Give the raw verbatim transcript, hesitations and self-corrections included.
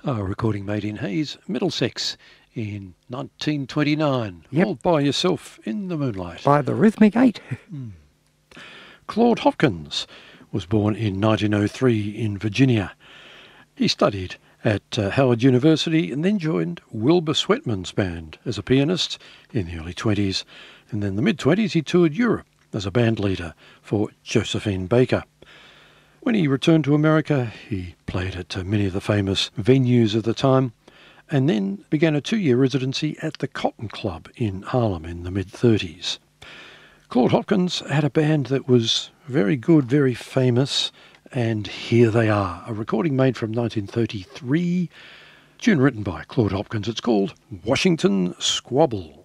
A recording made in Hayes, Middlesex in nineteen twenty-nine. Yep. All by yourself in the moonlight. By the Rhythmic Eight. Mm. Claude Hopkins was born in nineteen oh three in Virginia. He studied at uh, Howard University and then joined Wilbur Sweatman's band as a pianist in the early twenties. And then in the mid-twenties he toured Europe as a band leader for Josephine Baker. When he returned to America, he played at uh, many of the famous venues of the time and then began a two-year residency at the Cotton Club in Harlem in the mid-thirties. Claude Hopkins had a band that was very good, very famous, and here they are, a recording made from nineteen thirty-three, tune written by Claude Hopkins. It's called Washington Squabble.